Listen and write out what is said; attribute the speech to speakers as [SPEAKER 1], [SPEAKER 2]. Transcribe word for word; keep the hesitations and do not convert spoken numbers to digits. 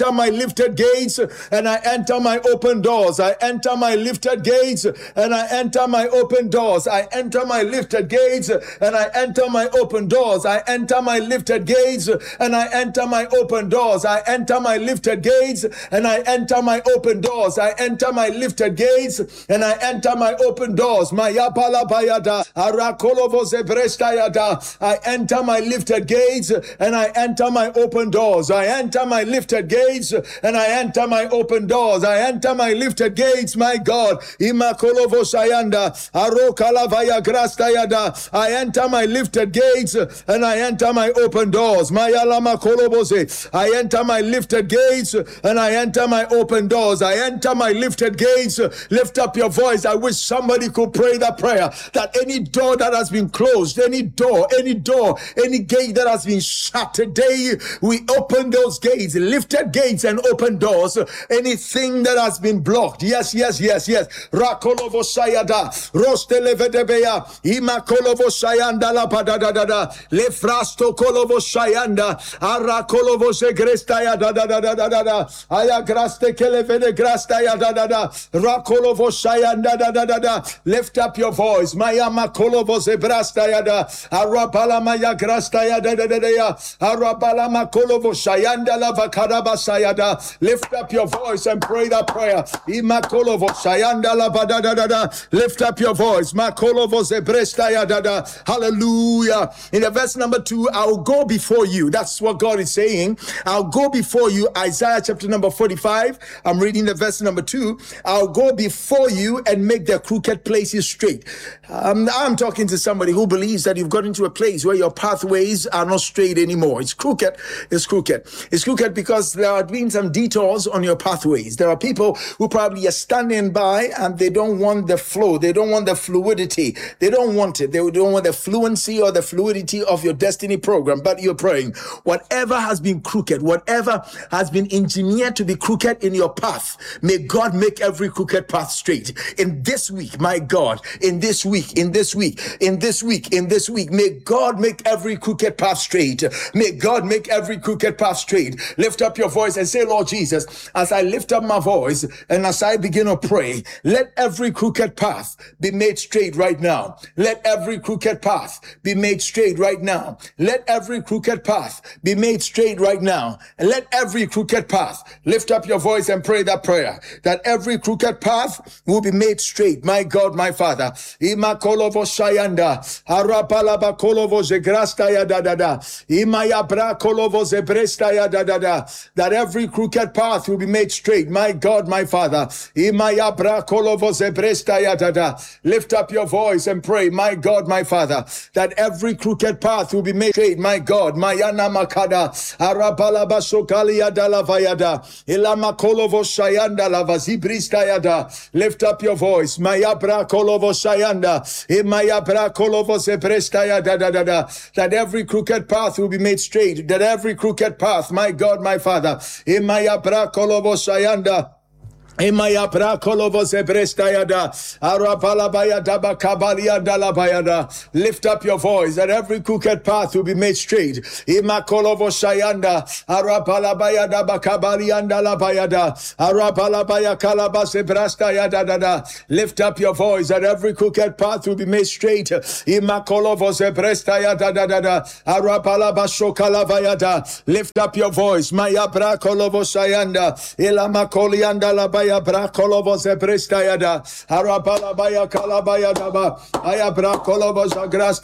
[SPEAKER 1] my lifted gates and I enter my open doors. I enter my lifted gates and I enter my open doors. I enter my lifted gates and I enter my open doors. I enter my lifted gates and I enter my open doors. I enter my lifted gates and I enter my open doors. I enter my lifted gates and I enter my open doors. Maya pala bayada arakolovo zebrestayada. I enter my lifted gates and I enter my open doors. I enter my lifted gates and I enter my open doors. I enter my lifted gates, my God. Imakolovo sayanda arokalavaya grastayada. I enter my lifted gates and I enter my open doors. Mayalama kolobose. I enter my lifted gates and I enter my open doors. I enter my lifted gates. Lift up your voice. I wish somebody could pray that prayer, that any door that has been closed, any door, any door, any gate that has been shut today, we open those gates, lifted gates and open doors. Anything that has been blocked, yes, yes, yes, yes. Rakolovo sayada, rostelevedebeya, imakolovo sayanda la padadada, lefrasto kolovo sayanda, arakolovo segrestaya da da da da da da da, ayagraste kelevede grastaya da da da, rakolovo sayanda da da da da. Lift up your voice, maya makolovo zebrastaya da, arabala maya grastaya da da da da, arabala makolovo sayanda la vakaraba sayada. Lift up your voice and pray that prayer. Imakolovo sayanda la da da da da. Lift up your voice, makolovo zebrestaya da da. Hallelujah. In the verse number two, I'll go before you. That's what God is saying. I'll go before you. Isaiah chapter number forty-five. I'm reading the verse number two. I'll go before you and make the crooked places straight. Um, I'm talking to somebody who believes that you've got into a place where your pathways are not straight anymore. It's crooked. It's crooked. It's crooked because there have been some detours on your pathways. There are people who probably are standing by and they don't want the flow. They don't want the fluidity. They don't want it. They don't want the fluency or the fluidity of your destiny program. But you're praying, whatever has been crooked, whatever has been engineered to be crooked in your path, may God make every crooked path straight. In this week, my God, in this week, in this week, in this week, in this week, may God make every crooked path straight. May God make every crooked path straight. Lift up your voice and say, Lord Jesus, as I lift up my voice and as I begin to pray, let every crooked path be made straight right now. Let every crooked path be made straight right now. Let every crooked path be made straight right now. And let every crooked path, lift up your voice and pray that prayer, that every crooked path will be made straight. My God, my Father. Ima kolovo shayanda, arapalaba kolovo zegrastaya da da da, imaya bra kolovo zebrestaya da da da, that every crooked path will be made straight. My God, my Father. Imaya bra kolovo zebrestaya da da. Lift up your voice and pray, my God, my Father, that every crooked path will be made straight. My God, Mayana makada, arapalaba sokalia da la vayada, ilama kolovo shayanda la vazibristaya da. Lift up your voice, Maya bra kolovo shayanda, imaya bra kolovo zebrestaya da da da da, that every crooked path will be made straight. That every crooked path, my God, my Father, imaya bra kolovo shayanda. Emaya prakolovo zebrestayada, arapalabaya daba kabalia dalabayada. Lift up your voice that every crooked path will be made straight. Imakolovo shayanda, arapalabaya daba kabalia dalabayada, arapalabaya kalaba zebrastayada dada. Lift up your voice that every crooked path will be made straight. Imakolovo zebrestayada dada, arapalaba shokalavayada. Lift up your voice. Maya prakolovo shayanda, ilamakolianda labaya. Brakolovo zebrestayada, Arabala baya kalabaya daba, Aya brakolovo zagrasta.